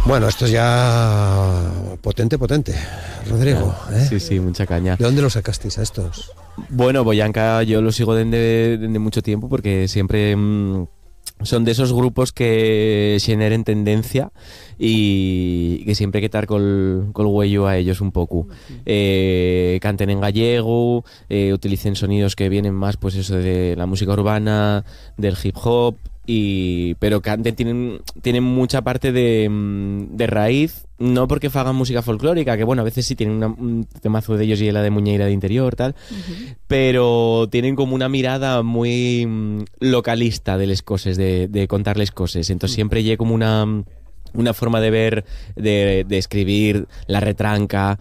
Bueno, esto es ya potente, Rodrigo. Sí, mucha caña. ¿De dónde lo sacasteis a estos? Bueno, Boyanka yo lo sigo desde mucho tiempo porque siempre son de esos grupos que generen tendencia y que siempre hay que estar col huello a ellos un poco. Canten en gallego, utilicen sonidos que vienen más, pues eso, de la música urbana, del hip hop, pero canten, tienen mucha parte de raíz, no porque fagan música folclórica, que bueno, a veces sí tienen un temazo de ellos y la de Muñeira de Interior, tal, pero tienen como una mirada muy localista de las cosas, de contarles cosas. Entonces siempre llega como una forma de ver, de escribir, la retranca,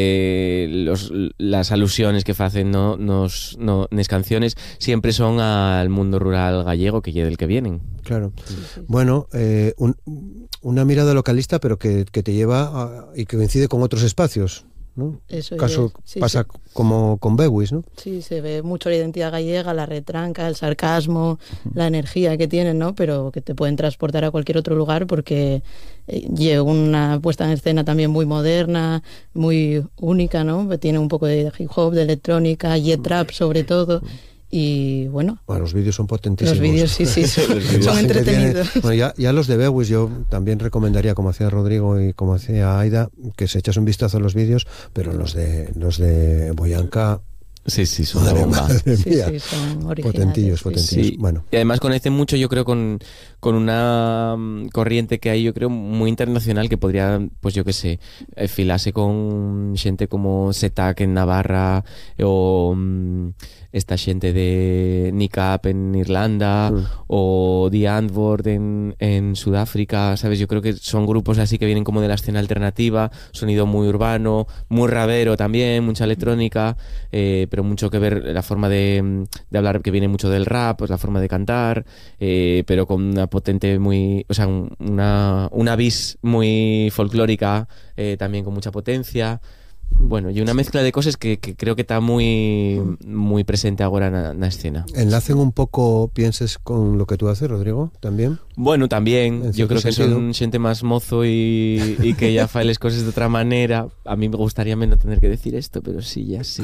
las alusiones que hacen las canciones, siempre son al mundo rural gallego, que es del que vienen. Claro. Bueno, una mirada localista, pero que te lleva y que coincide con otros espacios, ¿no? Eso caso pasa como con Bewis, ¿no? Sí, se ve mucho la identidad gallega, la retranca, el sarcasmo, la energía que tienen, ¿no? Pero que te pueden transportar a cualquier otro lugar porque lleva una puesta en escena también muy moderna, muy única, ¿no? Tiene un poco de hip hop, de electrónica, y trap sobre todo. Y bueno, los vídeos son potentísimos. Los vídeos sí son entretenidos. Bueno, ya los de Bewis yo también recomendaría, como hacía Rodrigo y como hacía Aida, que se echas un vistazo a los vídeos, pero los de Boyanka, sí, son una bomba. Sí, son originales. Potentillos. Sí. Bueno. Y además conecten mucho, yo creo, con una corriente que hay, yo creo, muy internacional, que podría, pues yo qué sé, filarse con gente como Setak en Navarra, o esta gente de Nicap en Irlanda, o The Antwoord en Sudáfrica, ¿sabes? Yo creo que son grupos así que vienen como de la escena alternativa, sonido muy urbano, muy rabero también, mucha electrónica, pero mucho que ver la forma de hablar, que viene mucho del rap, pues la forma de cantar, pero con una potente muy, o sea, una vis muy folclórica, también con mucha potencia. Bueno, y una mezcla de cosas que creo que está muy muy presente ahora en la escena. ¿Enlacen un poco, pienses, con lo que tú haces, Rodrigo, también? Bueno, también. Yo creo que son gente más mozo y que ya fa las cosas de otra manera. A mí me gustaría menos tener que decir esto, pero sí, ya sí.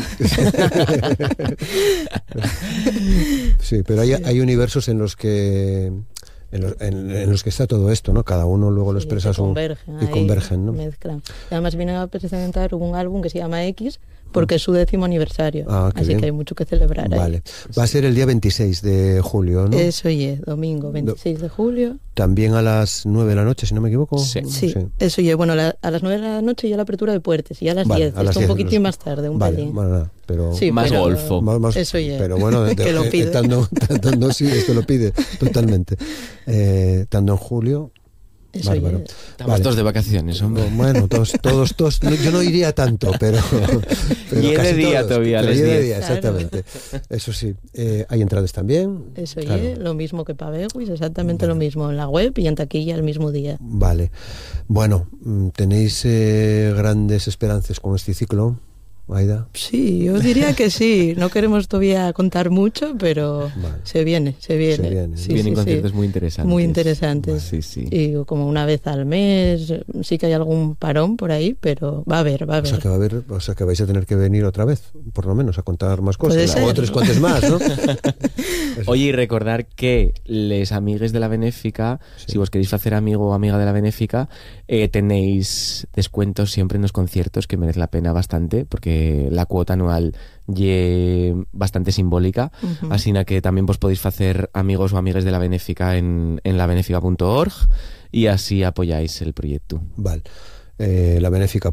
Sí, pero hay universos en los que en los que está todo esto, ¿no? Cada uno luego lo expresa y convergen, ¿no? Mezclan. Además vienen a presentar un álbum que se llama X, porque es su 10º aniversario. Así bien. Que hay mucho que celebrar ahí. Vale. Va a ser el día 26 de julio, ¿no? Eso domingo 26 de julio. También a las 9 de la noche, si no me equivoco. Sí. Eso bueno, a las 9 de la noche ya la apertura de puertas, y a las 10. Esto un poquitín más tarde, un pelín. Bueno, nada, pero más golfo. Más, eso pero bueno, que lo pide. Sí, esto lo pide totalmente. Estando en julio. Bárbaro. Estamos todos de vacaciones, hombre. Bueno, todos. Yo no iría tanto, pero y es de día todos, todavía, les de día, exactamente. Claro. Eso sí. ¿Hay entradas también? Eso claro. Lo mismo que para Bewis, exactamente lo mismo en la web y en taquilla el mismo día. Vale. Bueno, ¿tenéis grandes esperanzas con este ciclo, Aida? Sí, yo diría que sí. No queremos todavía contar mucho, pero se viene. Vienen conciertos muy interesantes. Muy interesantes. Vale. Sí. Y como una vez al mes, sí que hay algún parón por ahí, pero va a haber. O sea que vais a tener que venir otra vez, por lo menos, a contar más cosas. O 3 cuantos más, ¿no? Oye, y recordar que les amigues de la Benéfica, si vos queréis hacer amigo o amiga de la Benéfica, tenéis descuentos siempre en los conciertos, que merece la pena bastante, porque la cuota anual es bastante simbólica, así que también vos podéis hacer amigos o amigas de la Benéfica en labenéfica.org y así apoyáis el proyecto. Vale. Labenéfica.org